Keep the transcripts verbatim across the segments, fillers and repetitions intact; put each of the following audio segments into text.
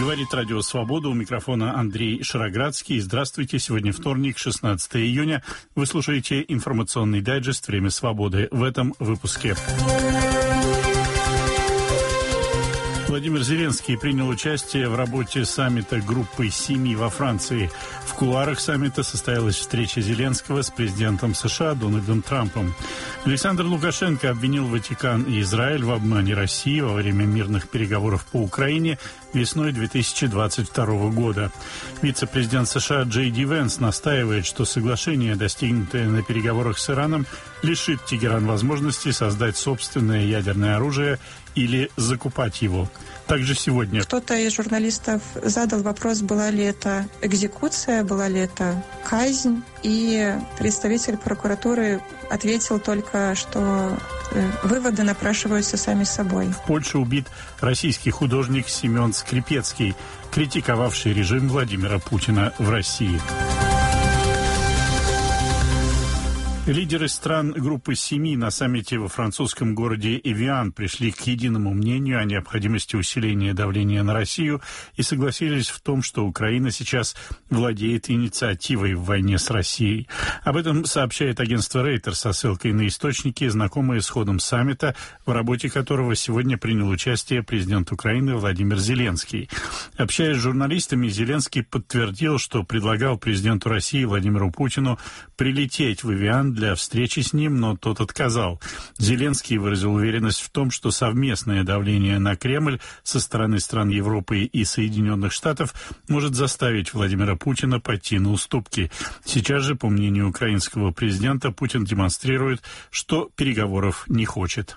Говорит Радио Свобода, у микрофона Андрей Шароградский. Здравствуйте, сегодня вторник, шестнадцатое июня. Вы слушаете информационный дайджест «Время свободы». В этом выпуске. Владимир Зеленский принял участие в работе саммита группы семи во Франции. В кулуарах саммита состоялась встреча Зеленского с президентом США Дональдом Трампом. Александр Лукашенко обвинил Ватикан и Израиль в обмане России во время мирных переговоров по Украине весной две тысячи двадцать второго года. Вице-президент США Джей Ди Венс настаивает, что соглашение, достигнутое на переговорах с Ираном, лишит Тегеран возможности создать собственное ядерное оружие или закупать его. Также сегодня... Кто-то из журналистов задал вопрос, была ли это экзекуция, была ли это казнь, и представитель прокуратуры ответил только, что выводы напрашиваются сами собой. В Польше убит российский художник Семен Скрипецкий, критиковавший режим Владимира Путина в России. Лидеры стран группы семи на саммите во французском городе Эвиан пришли к единому мнению о необходимости усиления давления на Россию и согласились в том, что Украина сейчас владеет инициативой в войне с Россией. Об этом сообщает агентство Рейтер со ссылкой на источники, знакомые с ходом саммита, в работе которого сегодня принял участие президент Украины Владимир Зеленский. Общаясь с журналистами, Зеленский подтвердил, что предлагал президенту России Владимиру Путину прилететь в Эвиан для встречи с ним, но тот отказал. Зеленский выразил уверенность в том, что совместное давление на Кремль со стороны стран Европы и Соединенных Штатов может заставить Владимира Путина пойти на уступки. Сейчас же, по мнению украинского президента, Путин демонстрирует, что переговоров не хочет.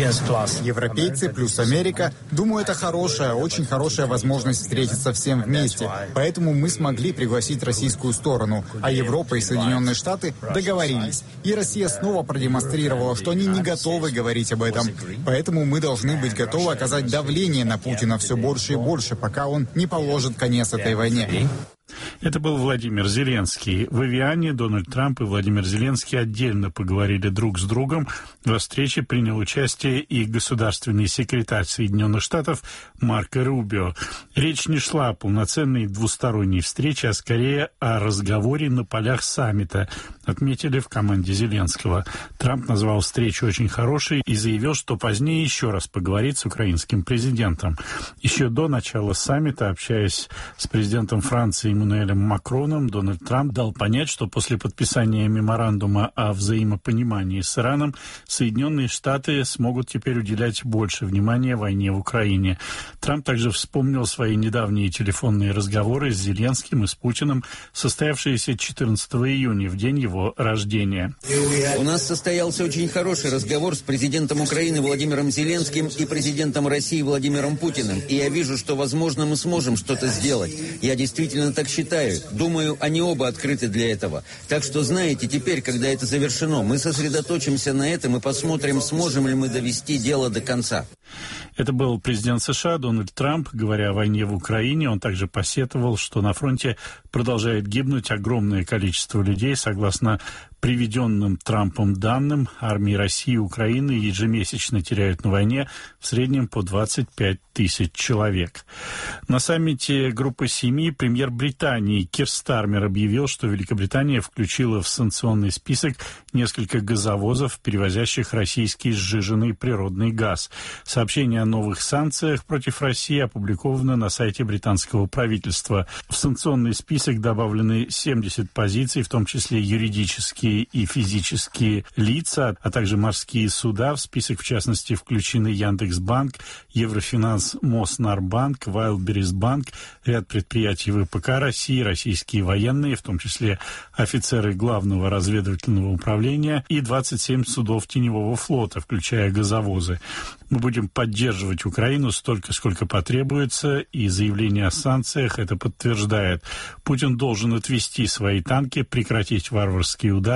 Европейцы плюс Америка, думаю, это хорошая, очень хорошая возможность встретиться всем вместе. Поэтому мы смогли пригласить российскую сторону, а Европа и Соединенные Штаты договорились. И Россия снова продемонстрировала, что они не готовы говорить об этом. Поэтому мы должны быть готовы оказать давление на Путина все больше и больше, пока он не положит конец этой войне. Это был Владимир Зеленский. В Эвиане Дональд Трамп и Владимир Зеленский отдельно поговорили друг с другом. Во встрече принял участие и государственный секретарь Соединенных Штатов Марко Рубио. Речь не шла о полноценной двусторонней встрече, а скорее о разговоре на полях саммита, отметили в команде Зеленского. Трамп назвал встречу очень хорошей и заявил, что позднее еще раз поговорит с украинским президентом. Еще до начала саммита, общаясь с президентом Франции Эммануэлем Макроном, Дональд Трамп дал понять, что после подписания меморандума о взаимопонимании с Ираном Соединенные Штаты смогут теперь уделять больше внимания войне в Украине. Трамп также вспомнил свои недавние телефонные разговоры с Зеленским и с Путиным, состоявшиеся четырнадцатого июня, в день его рождения. У нас состоялся очень хороший разговор с президентом Украины Владимиром Зеленским и президентом России Владимиром Путиным. И я вижу, что, возможно, мы сможем что-то сделать. Я действительно так считаю. Думаю, они оба открыты для этого. Так что, знаете, теперь, когда это завершено, мы сосредоточимся на этом и посмотрим, сможем ли мы довести дело до конца. Это был президент США Дональд Трамп. Говоря о войне в Украине, он также посетовал, что на фронте продолжает гибнуть огромное количество людей. Согласно приведенным Трампом данным, армии России и Украины ежемесячно теряют на войне в среднем по двадцать пять тысяч человек. На саммите группы семи премьер Британии Кир Стармер объявил, что Великобритания включила в санкционный список несколько газовозов, перевозящих российский сжиженный природный газ. Сообщение о новых санкциях против России опубликовано на сайте британского правительства. В санкционный список добавлены семьдесят позиций, в том числе юридические и физические лица, а также морские суда. В список, в частности, включены Яндекс.Банк, Еврофинанс, Моснарбанк, Вайлдберрисбанк, ряд предприятий ВПК России, российские военные, в том числе офицеры Главного разведывательного управления, и двадцать семь судов теневого флота, включая газовозы. Мы будем поддерживать Украину столько, сколько потребуется, и заявление о санкциях это подтверждает. Путин должен отвести свои танки, прекратить варварские удары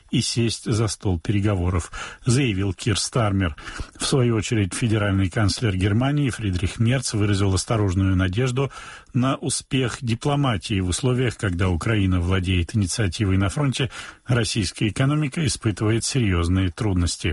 и сесть за стол переговоров, заявил Кир Стармер. В свою очередь, федеральный канцлер Германии Фридрих Мерц выразил осторожную надежду на успех дипломатии в условиях, когда Украина владеет инициативой на фронте, российская экономика испытывает серьезные трудности.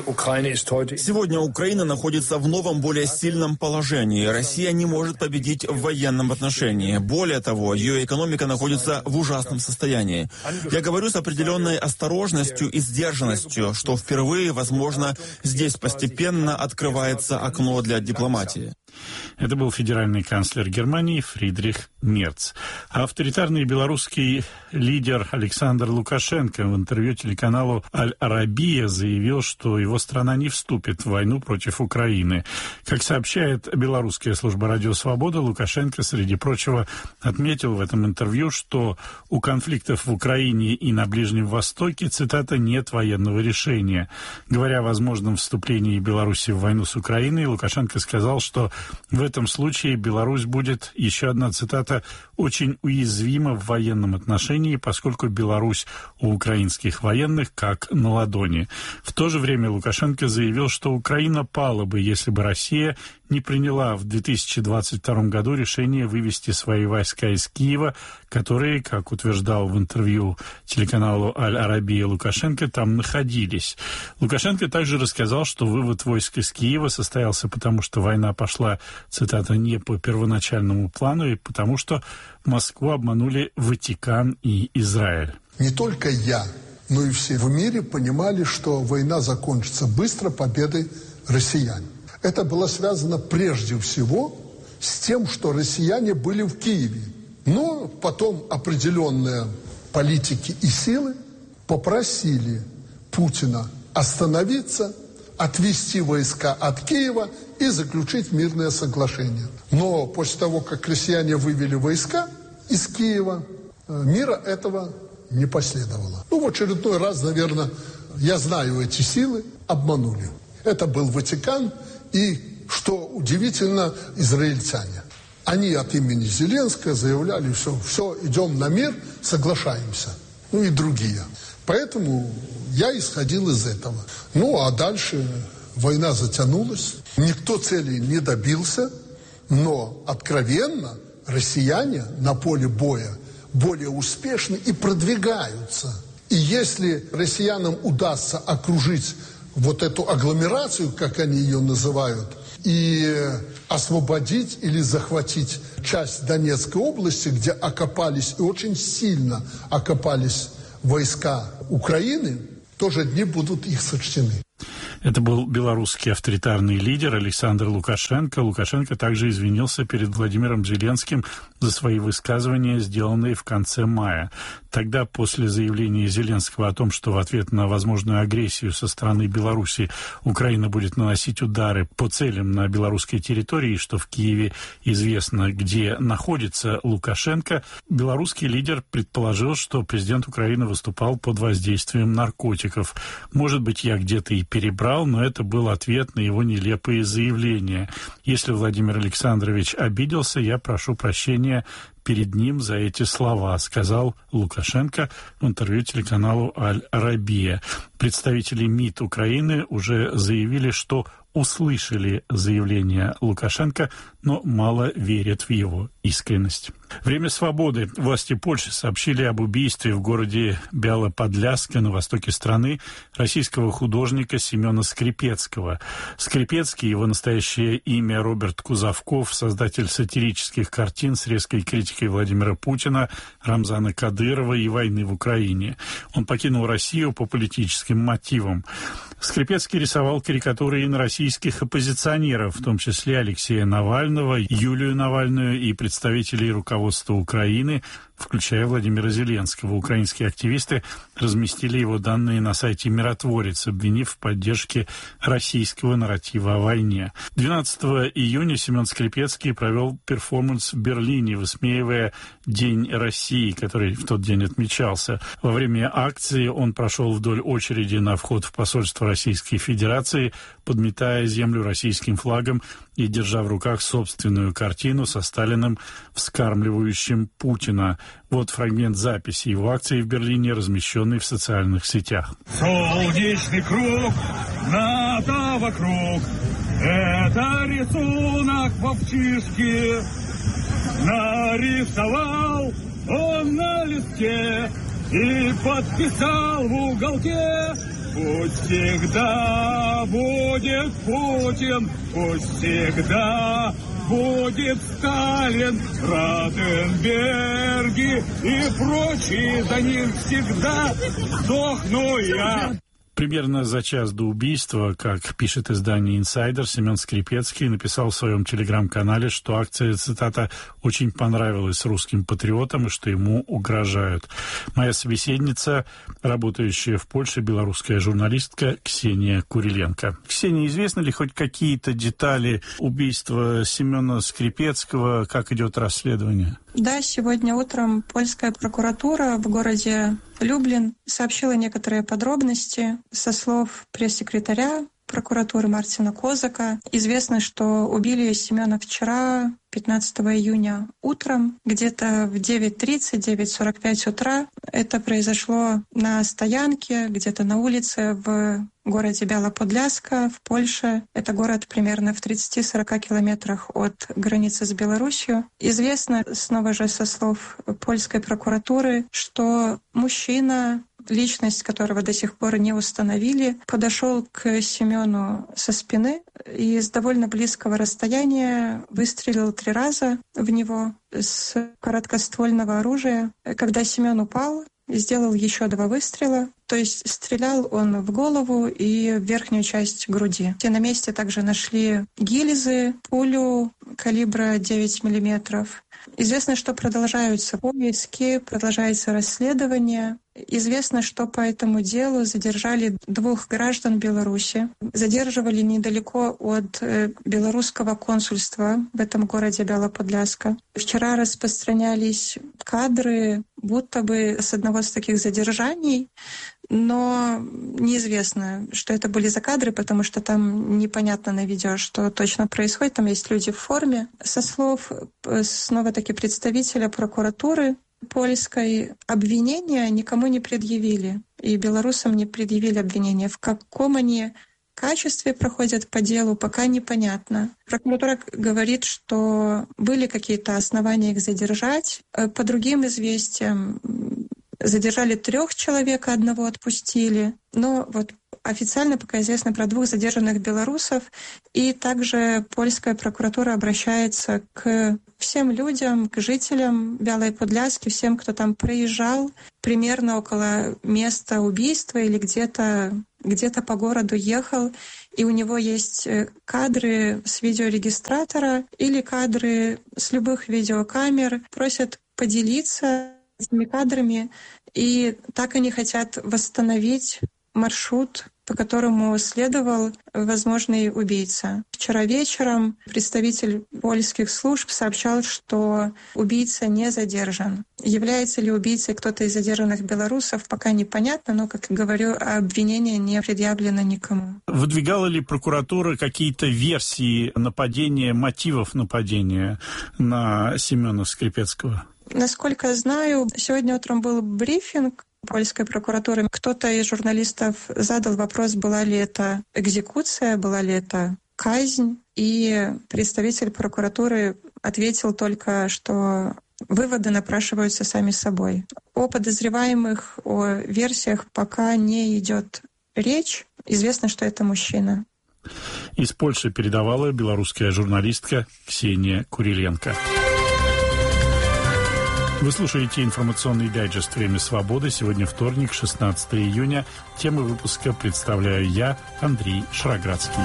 Сегодня Украина находится в новом, более сильном положении. Россия не может победить в военном отношении. Более того, ее экономика находится в ужасном состоянии. Я говорю с определенной осторожностью и сдержанностью, что впервые, возможно, здесь постепенно открывается окно для дипломатии. Это был федеральный канцлер Германии Фридрих Мерц. А авторитарный белорусский лидер Александр Лукашенко в интервью телеканалу «Аль-Арабия» заявил, что его страна не вступит в войну против Украины. Как сообщает белорусская служба «Радио Свобода», Лукашенко, среди прочего, отметил в этом интервью, что у конфликтов в Украине и на Ближнем Востоке, цитата, «нет военного решения». Говоря о возможном вступлении Беларуси в войну с Украиной, Лукашенко сказал, что в этом случае Беларусь будет, еще одна цитата, очень уязвима в военном отношении, поскольку Беларусь у украинских военных как на ладони. В то же время Лукашенко заявил, что Украина пала бы, если бы Россия не приняла в две тысячи двадцать втором году решение вывести свои войска из Киева, которые, как утверждал в интервью телеканалу «Аль-Арабия» Лукашенко, там находились. Лукашенко также рассказал, что вывод войск из Киева состоялся потому, что война пошла, цитата, не по первоначальному плану, и потому что Москву обманули Ватикан и Израиль. Не только я, но и все в мире понимали, что война закончится быстро победой россиян. Это было связано прежде всего с тем, что россияне были в Киеве. Но потом определенные политики и силы попросили Путина остановиться, отвести войска от Киева и заключить мирное соглашение. Но после того, как россияне вывели войска из Киева, мира этого не последовало. Ну, в очередной раз, наверное, я знаю, эти силы обманули. Это был Ватикан и, что удивительно, израильтяне. Они от имени Зеленского заявляли, все, все, идем на мир, соглашаемся. Ну и другие. Поэтому я исходил из этого. Ну, а дальше война затянулась. Никто цели не добился, но откровенно россияне на поле боя более успешны и продвигаются. И если россиянам удастся окружить вот эту агломерацию, как они ее называют, и освободить или захватить часть Донецкой области, где окопались и очень сильно окопались войска Украины, тоже дни будут их сочтены. Это был белорусский авторитарный лидер Александр Лукашенко. Лукашенко также извинился перед Владимиром Зеленским за свои высказывания, сделанные в конце мая. Тогда, после заявления Зеленского о том, что в ответ на возможную агрессию со стороны Беларуси Украина будет наносить удары по целям на белорусской территории, что в Киеве известно, где находится Лукашенко, белорусский лидер предположил, что президент Украины выступал под воздействием наркотиков. Может быть, я где-то и перебрал, но это был ответ на его нелепые заявления. Если Владимир Александрович обиделся, я прошу прощения перед ним за эти слова, сказал Лукашенко в интервью телеканалу «Аль-Арабия». Представители МИД Украины уже заявили, что услышали заявление Лукашенко, но мало верят в его искренность. Время свободы. Власти Польши сообщили об убийстве в городе Бяло-Подляска на востоке страны российского художника Семена Скрипецкого. Скрипецкий, его настоящее имя Роберт Кузовков, создатель сатирических картин с резкой критикой Владимира Путина, Рамзана Кадырова и войны в Украине. Он покинул Россию по политическим мотивам. Скрипецкий рисовал карикатуры и на российских оппозиционеров, в том числе Алексея Навального, Юлию Навальную и представителей руководства Украины, включая Владимира Зеленского. Украинские активисты разместили его данные на сайте «Миротворец», обвинив в поддержке российского нарратива о войне. двенадцатого июня Семен Скрипецкий провел перформанс в Берлине, высмеивая День России, который в тот день отмечался. Во время акции он прошел вдоль очереди на вход в посольство Российской Федерации, подметая землю российским флагом и держа в руках собственную картину со Сталиным, вскармливающим Путина. Вот фрагмент записи его акции в Берлине, размещенный в социальных сетях. Солнечный круг, НАТО вокруг, это рисунок вовчишки. Нарисовал он на листке и подписал в уголке: пусть всегда будет Путин, пусть всегда будет Сталин, Ротенберги и прочие, за них всегда сдохну я. Примерно за час до убийства, как пишет издание «Инсайдер», Семен Скрипецкий написал в своем телеграм-канале, что акция, цитата, «очень понравилась русским патриотам и что ему угрожают». Моя собеседница, работающая в Польше, белорусская журналистка Ксения Куриленко. Ксения, известны ли хоть какие-то детали убийства Семена Скрипецкого, как идет расследование? Да, сегодня утром польская прокуратура в городе Люблин сообщила некоторые подробности. Со слов пресс-секретаря прокуратуры Мартина Козака известно, что убили Семена вчера, пятнадцатого июня, утром, где-то в девять тридцать - девять сорок пять утра. Это произошло на стоянке, где-то на улице в городе Бяло-Подляска в Польше. Это город примерно в тридцати-сорока километрах от границы с Беларусью. Известно, снова же со слов польской прокуратуры, что мужчина, личность которого до сих пор не установили, подошел к Семену со спины и с довольно близкого расстояния выстрелил три раза в него с короткоствольного оружия. Когда Семен упал, сделал еще два выстрела, то есть стрелял он в голову и в верхнюю часть груди. И на месте также нашли гильзы, пулю калибра девять миллиметров. Известно, что продолжаются поиски, продолжается расследование. Известно, что по этому делу задержали двух граждан Беларуси. Задерживали недалеко от белорусского консульства в этом городе Бяло-Подляска. Вчера распространялись кадры, будто бы с одного из таких задержаний, но неизвестно, что это были за кадры, потому что там непонятно на видео, что точно происходит. Там есть люди в форме. Со слов снова-таки представителя прокуратуры польской, обвинения никому не предъявили. И белорусам не предъявили обвинения. В каком они качестве проходят по делу, пока непонятно. Прокуратура говорит, что были какие-то основания их задержать. По другим известиям задержали трех человек, одного отпустили. Но вот официально пока известно про двух задержанных белорусов. И также польская прокуратура обращается к всем людям, к жителям Бялой Подляски, всем, кто там проезжал примерно около места убийства или где-то где-то по городу ехал, и у него есть кадры с видеорегистратора или кадры с любых видеокамер, просят поделиться этими кадрами, и так они хотят восстановить маршрут, по которому следовал возможный убийца. Вчера вечером представитель польских служб сообщал, что убийца не задержан. Является ли убийцей кто-то из задержанных белорусов, пока непонятно, но, как я говорю, обвинение не предъявлено никому. Выдвигала ли прокуратура какие-то версии нападения, мотивов нападения на Семена Скрипецкого? Насколько я знаю, сегодня утром был брифинг польской прокуратуры. Кто-то из журналистов задал вопрос, была ли это экзекуция, была ли это казнь. И представитель прокуратуры ответил только, что выводы напрашиваются сами собой. О подозреваемых, о версиях пока не идет речь. Известно, что это мужчина. Из Польши передавала белорусская журналистка Ксения Куриленко. Вы слушаете информационный дайджест «Время свободы». Сегодня вторник, шестнадцатого июня. Темы выпуска представляю я, Андрей Шраградский.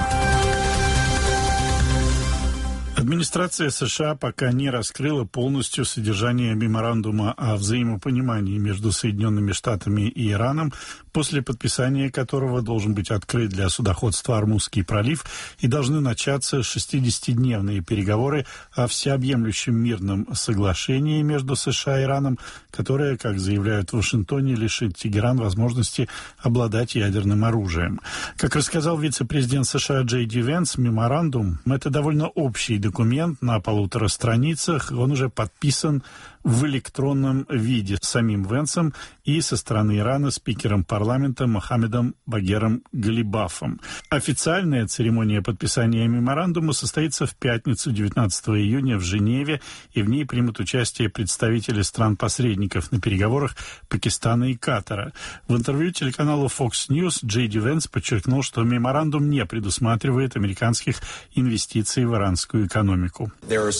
Администрация США пока не раскрыла полностью содержание меморандума о взаимопонимании между Соединенными Штатами и Ираном после подписания которого должен быть открыт для судоходства Ормузский пролив и должны начаться шестидесятидневные переговоры о всеобъемлющем мирном соглашении между США и Ираном, которое, как заявляют в Вашингтоне, лишит Тегеран возможности обладать ядерным оружием. Как рассказал вице-президент США Джей Ди Венс, меморандум – это довольно общий документ на полутора страницах. Он уже подписан в электронном виде самим Венсом и со стороны Ирана спикером парламента Мохаммедом Багером Галибафом. Официальная церемония подписания меморандума состоится в пятницу, девятнадцатого июня, в Женеве, и в ней примут участие представители стран-посредников на переговорах Пакистана и Катара. В интервью телеканалу Fox News Джей Ди Венс подчеркнул, что меморандум не предусматривает американских инвестиций в иранскую экономику.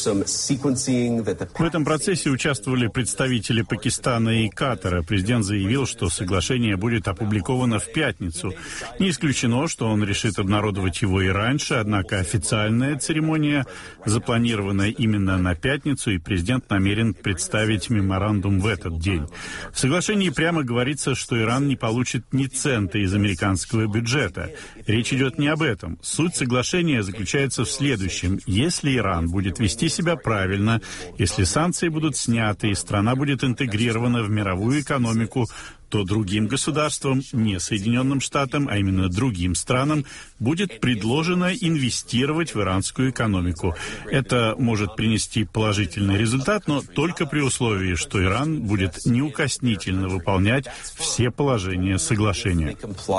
В этом процессе участвуют Участвовали представители Пакистана и Катара. Президент заявил, что соглашение будет опубликовано в пятницу. Не исключено, что он решит обнародовать его и раньше, однако официальная церемония запланирована именно на пятницу, и президент намерен представить меморандум в этот день. В соглашении прямо говорится, что Иран не получит ни цента из американского бюджета. Речь идет не об этом. Суть соглашения заключается в следующем. Если Иран будет вести себя правильно, если санкции будут сняты, и страна будет интегрирована в мировую экономику, то другим государствам, не Соединенным Штатам, а именно другим странам, будет предложено инвестировать в иранскую экономику. Это может принести положительный результат, но только при условии, что Иран будет неукоснительно выполнять все положения соглашения.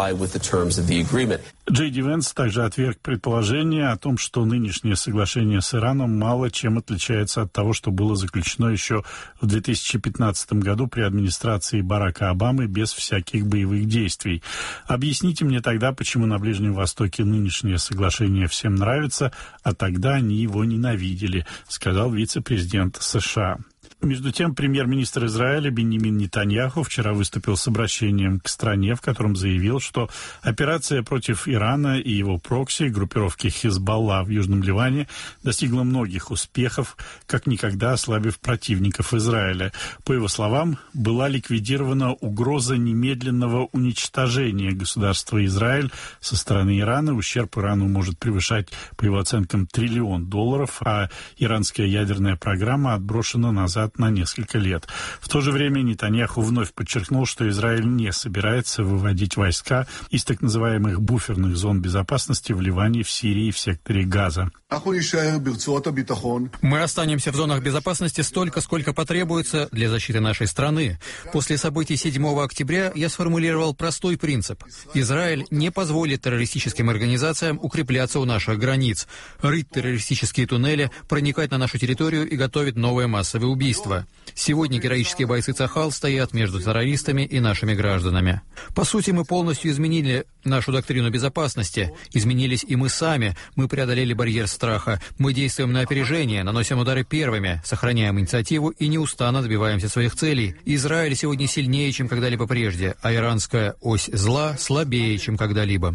Джей Ди Венс также отверг предположение о том, что нынешнее соглашение с Ираном мало чем отличается от того, что было заключено еще в две тысячи пятнадцатом году при администрации Барака Обамы без всяких боевых действий. Объясните мне тогда, почему на Ближнем Востоке нынешнее соглашение всем нравится, а тогда они его ненавидели, сказал вице-президент США. Между тем, премьер-министр Израиля Биньямин Нетаньяху вчера выступил с обращением к стране, в котором заявил, что операция против Ирана и его прокси, группировки Хизбалла в Южном Ливане, достигла многих успехов, как никогда ослабив противников Израиля. По его словам, была ликвидирована угроза немедленного уничтожения государства Израиль со стороны Ирана. Ущерб Ирану может превышать, по его оценкам, триллион долларов, а иранская ядерная программа отброшена назад на несколько лет. В то же время Нетаньяху вновь подчеркнул, что Израиль не собирается выводить войска из так называемых буферных зон безопасности в Ливане, в Сирии и в секторе Газа. Мы останемся в зонах безопасности столько, сколько потребуется для защиты нашей страны. После событий седьмого октября я сформулировал простой принцип. Израиль не позволит террористическим организациям укрепляться у наших границ, рыть террористические туннели, проникать на нашу территорию и готовить новые массовые убийства. Сегодня героические бойцы Цахал стоят между террористами и нашими гражданами. По сути, мы полностью изменили нашу доктрину безопасности. Изменились и мы сами. Мы преодолели барьер страха. Мы действуем на опережение, наносим удары первыми, сохраняем инициативу и неустанно добиваемся своих целей. Израиль сегодня сильнее, чем когда-либо прежде, а иранская ось зла слабее, чем когда-либо.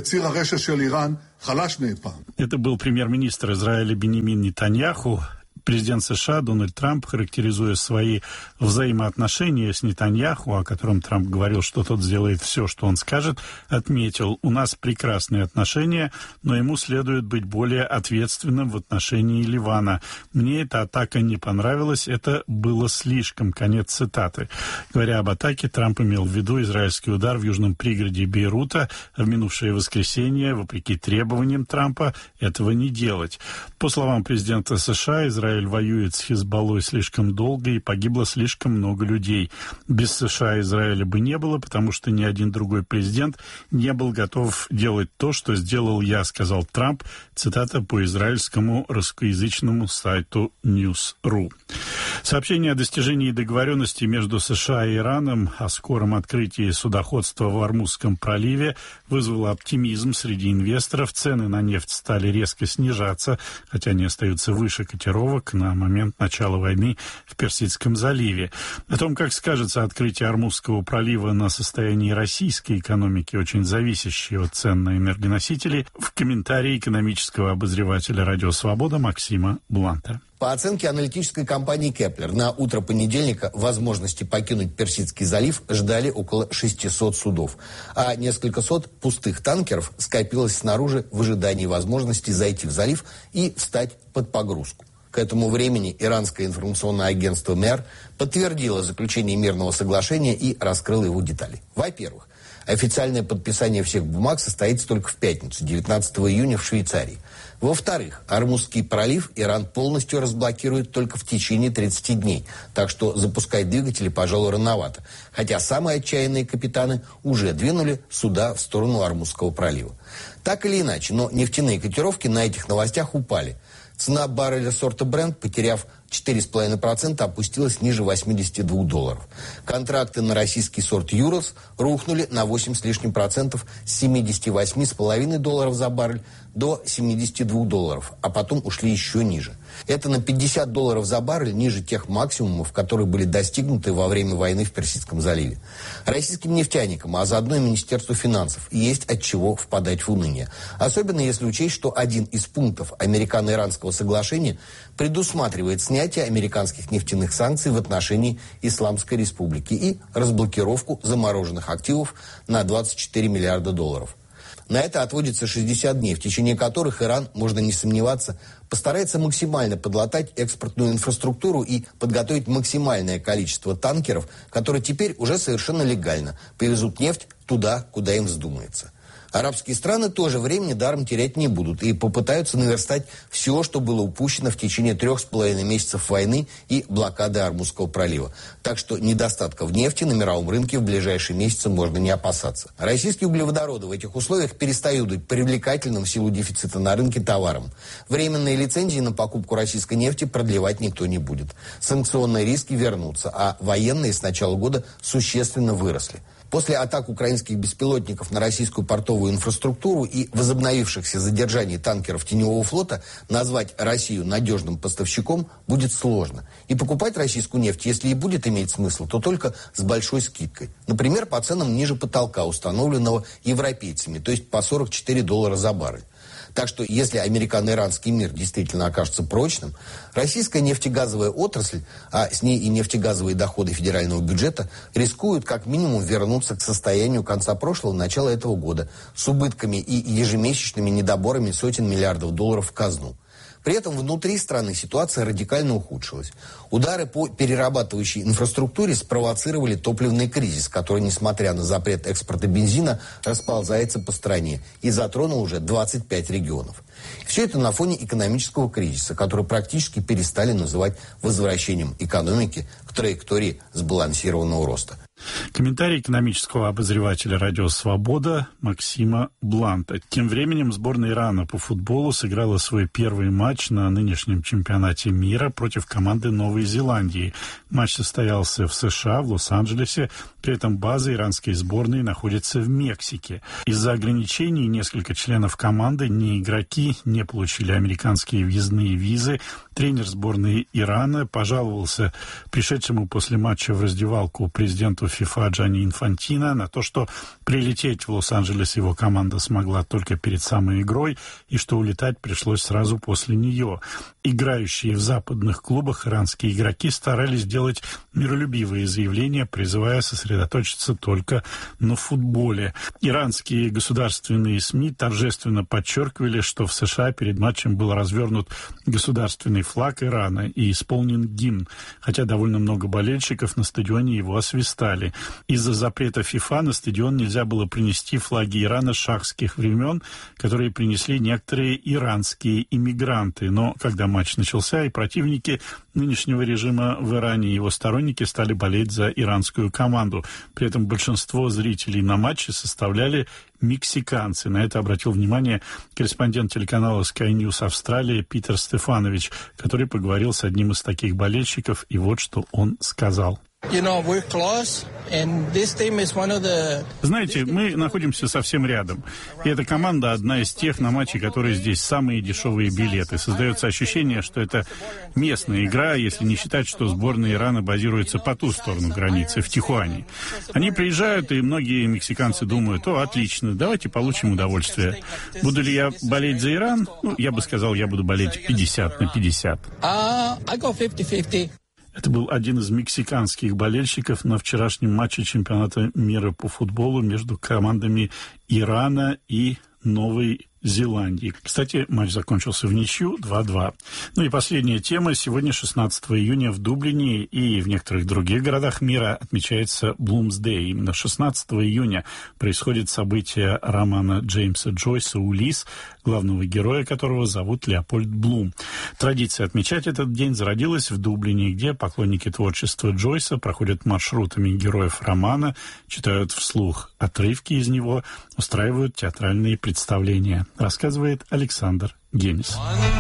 Это был премьер-министр Израиля Биньямин Нетаньяху. Президент США Дональд Трамп, характеризуя свои взаимоотношения с Нетаньяху, о котором Трамп говорил, что тот сделает все, что он скажет, отметил: у нас прекрасные отношения, но ему следует быть более ответственным в отношении Ливана. Мне эта атака не понравилась, это было слишком. Конец цитаты. Говоря об атаке, Трамп имел в виду израильский удар в южном пригороде Бейрута в минувшее воскресенье, вопреки требованиям Трампа этого не делать. По словам президента США, Израиль воюет с Хизбаллой слишком долго и погибло слишком много людей. Без США Израиля бы не было, потому что ни один другой президент не был готов делать то, что сделал я, сказал Трамп. Цитата по израильскому русскоязычному сайту ньюс точка ру. Сообщение о достижении договоренности между США и Ираном о скором открытии судоходства в Ормузском проливе вызвало оптимизм среди инвесторов. Цены на нефть стали резко снижаться, хотя они остаются выше котировок на момент начала войны в Персидском заливе. О том, как скажется открытие Ормузского пролива на состоянии российской экономики, очень зависящей от цен на энергоносители, в комментарии экономического обозревателя «Радио Свобода» Максима Бланта. По оценке аналитической компании Кеплер, на утро понедельника возможности покинуть Персидский залив ждали около шестисот судов, а несколько сот пустых танкеров скопилось снаружи в ожидании возможности зайти в залив и встать под погрузку. К этому времени иранское информационное агентство МЕР подтвердило заключение мирного соглашения и раскрыло его детали. Во-первых, официальное подписание всех бумаг состоится только в пятницу, девятнадцатого июня в Швейцарии. Во-вторых, Ормузский пролив Иран полностью разблокирует только в течение тридцати дней, так что запускать двигатели, пожалуй, рановато. Хотя самые отчаянные капитаны уже двинули суда в сторону Ормузского пролива. Так или иначе, но нефтяные котировки на этих новостях упали. Цена барреля сорта Brent, потеряв четыре целых пять десятых процента, опустилась ниже восьмидесяти двух долларов. Контракты на российский сорт Юрос рухнули на восемь с лишним процентов с семидесяти восьми целых пяти десятых долларов за баррель до семидесяти двух долларов, а потом ушли еще ниже. Это на пятьдесят долларов за баррель ниже тех максимумов, которые были достигнуты во время войны в Персидском заливе. Российским нефтяникам, а заодно и Министерству финансов, есть от чего впадать в уныние. Особенно если учесть, что один из пунктов американо-иранского соглашения предусматривает снятие американских нефтяных санкций в отношении Исламской Республики и разблокировку замороженных активов на двадцать четыре миллиарда долларов. На это отводится шестьдесят дней, в течение которых Иран, можно не сомневаться, постарается максимально подлатать экспортную инфраструктуру и подготовить максимальное количество танкеров, которые теперь уже совершенно легально повезут нефть туда, куда им вздумается. Арабские страны тоже времени даром терять не будут и попытаются наверстать все, что было упущено в течение трех с половиной месяцев войны и блокады Ормузского пролива. Так что недостатка в нефти на мировом рынке в ближайшие месяцы можно не опасаться. Российские углеводороды в этих условиях перестают быть привлекательным в силу дефицита на рынке товаром. Временные лицензии на покупку российской нефти продлевать никто не будет. Санкционные риски вернутся, а военные с начала года существенно выросли. После атак украинских беспилотников на российскую портовую инфраструктуру и возобновившихся задержаний танкеров теневого флота назвать Россию надежным поставщиком будет сложно. И покупать российскую нефть, если и будет иметь смысл, то только с большой скидкой. Например, по ценам ниже потолка, установленного европейцами, то есть по сорок четыре доллара за баррель. Так что, если американо-иранский мир действительно окажется прочным, российская нефтегазовая отрасль, а с ней и нефтегазовые доходы федерального бюджета, рискуют как минимум вернуться к состоянию конца прошлого, начала этого года, с убытками и ежемесячными недоборами сотен миллиардов долларов в казну. При этом внутри страны ситуация радикально ухудшилась. Удары по перерабатывающей инфраструктуре спровоцировали топливный кризис, который, несмотря на запрет экспорта бензина, расползается по стране и затронул уже двадцать пять регионов. Все это на фоне экономического кризиса, который практически перестали называть возвращением экономики к траектории сбалансированного роста. Комментарий экономического обозревателя «Радио Свобода» Максима Бланта. Тем временем сборная Ирана по футболу сыграла свой первый матч на нынешнем чемпионате мира против команды Новой Зеландии. Матч состоялся в США, в Лос-Анджелесе. При этом база иранской сборной находится в Мексике. Из-за ограничений несколько членов команды, не игроки, не получили американские въездные визы. Тренер сборной Ирана пожаловался пришедшему после матча в раздевалку президенту ФИФА Джанни Инфантино на то, что прилететь в Лос-Анджелес его команда смогла только перед самой игрой и что улетать пришлось сразу после нее. Играющие в западных клубах иранские игроки старались делать миролюбивые заявления, призывая сосредоточиться только на футболе. Иранские государственные СМИ торжественно подчеркивали, что в США перед матчем был развернут государственный флаг Ирана и исполнен гимн, хотя довольно много болельщиков на стадионе его освистали. Из-за запрета ФИФА на стадион нельзя было принести флаги Ирана шахских времен, которые принесли некоторые иранские иммигранты. Но когда матч начался, и противники нынешнего режима в Иране и его сторонники стали болеть за иранскую команду. При этом большинство зрителей на матче составляли мексиканцы. На это обратил внимание корреспондент телеканала Sky News Австралия Питер Стефанович, который поговорил с одним из таких болельщиков, и вот что он сказал. Знаете, мы находимся совсем рядом. И эта команда одна из тех, на матче, которые здесь самые дешевые билеты. Создается ощущение, что это местная игра, если не считать, что сборная Ирана базируется по ту сторону границы, в Тихуане. Они приезжают, и многие мексиканцы думают: о, отлично, давайте получим удовольствие. Буду ли я болеть за Иран? Ну, я бы сказал, я буду болеть пятьдесят на пятьдесят. Uh, I go fifty-fifty. Это был один из мексиканских болельщиков на вчерашнем матче чемпионата мира по футболу между командами Ирана и Новой Зеландии. Кстати, матч закончился в ничью два-два. Ну и последняя тема. Сегодня, шестнадцатого июня, в Дублине и в некоторых других городах мира отмечается Блумсдей. Именно шестнадцатого июня происходит событие романа Джеймса Джойса «Улисс», главного героя которого зовут Леопольд Блум. Традиция отмечать этот день зародилась в Дублине, где поклонники творчества Джойса проходят маршрутами героев романа, читают вслух отрывки из него, устраивают театральные представления. Рассказывает Александр Генис.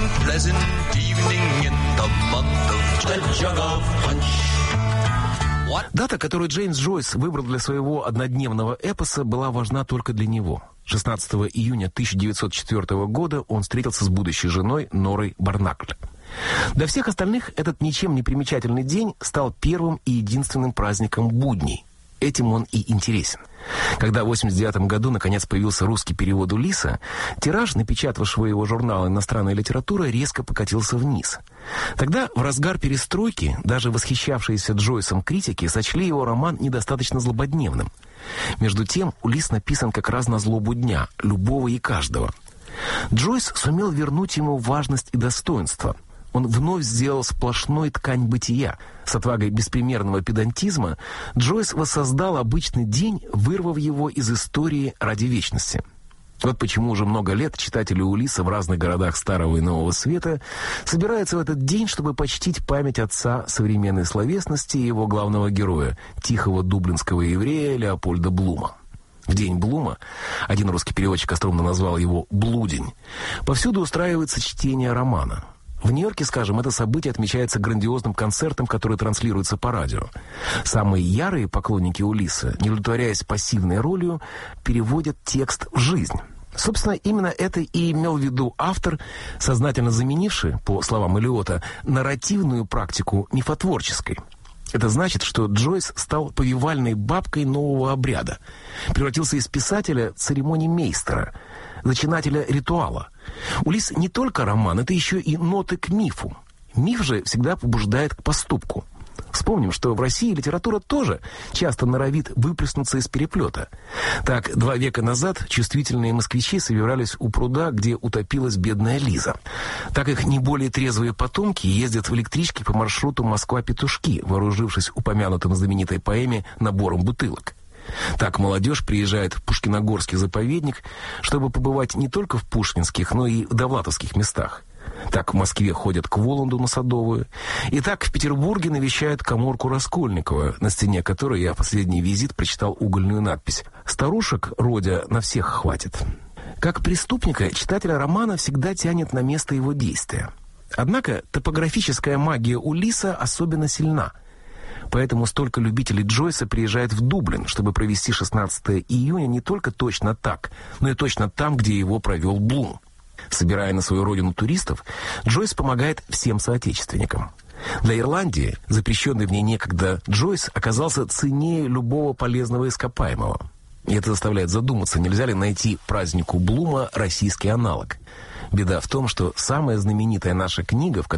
Дата, которую Джеймс Джойс выбрал для своего однодневного эпоса, была важна только для него. шестнадцатого июня тысяча девятьсот четвёртого года он встретился с будущей женой Норой Барнакль. Для всех остальных этот ничем не примечательный день стал первым и единственным праздником будней. Этим он и интересен. Когда в восемьдесят девятом году наконец появился русский перевод «Улисса», тираж, напечатавшего его журнала «Иностранная литература», резко покатился вниз. Тогда, в разгар перестройки, даже восхищавшиеся Джойсом критики сочли его роман недостаточно злободневным. Между тем, «Улисс» написан как раз на злобу дня, любого и каждого. Джойс сумел вернуть ему важность и достоинство. Он вновь сделал сплошной ткань бытия. С отвагой беспримерного педантизма Джойс воссоздал обычный день, вырвав его из истории ради вечности. Вот почему уже много лет читатели «Улисса» в разных городах Старого и Нового Света собираются в этот день, чтобы почтить память отца современной словесности и его главного героя, тихого дублинского еврея Леопольда Блума. В день Блума, один русский переводчик остроумно назвал его «блудень», повсюду устраивается чтение романа. В Нью-Йорке, скажем, это событие отмечается грандиозным концертом, который транслируется по радио. Самые ярые поклонники «Улисса», не удовлетворяясь пассивной ролью, переводят текст в жизнь. Собственно, именно это и имел в виду автор, сознательно заменивший, по словам Элиота, нарративную практику мифотворческой. Это значит, что Джойс стал повивальной бабкой нового обряда, превратился из писателя церемонимейстера, зачинателя ритуала. «Улисс» не только роман, это еще и ноты к мифу. Миф же всегда побуждает к поступку. Вспомним, что в России литература тоже часто норовит выплеснуться из переплета. Так, два века назад чувствительные москвичи собирались у пруда, где утопилась бедная Лиза. Так их не более трезвые потомки ездят в электричке по маршруту Москва-Петушки, вооружившись упомянутым в знаменитой поэме набором бутылок. Так молодежь приезжает в Пушкиногорский заповедник, чтобы побывать не только в пушкинских, но и в довлатовских местах. Так в Москве ходят к Воланду на Садовую. И так в Петербурге навещают каморку Раскольникова, на стене которой я в последний визит прочитал угольную надпись: «Старушек, Родя, на всех хватит». Как преступника читателя романа всегда тянет на место его действия. Однако топографическая магия «Улисса» особенно сильна. Поэтому столько любителей Джойса приезжает в Дублин, чтобы провести шестнадцатого июня не только точно так, но и точно там, где его провел Блум. Собирая на свою родину туристов, Джойс помогает всем соотечественникам. Для Ирландии, запрещенный в ней некогда, Джойс оказался ценнее любого полезного ископаемого. И это заставляет задуматься, нельзя ли найти празднику Блума российский аналог. Беда в том, что самая знаменитая наша книга, в которой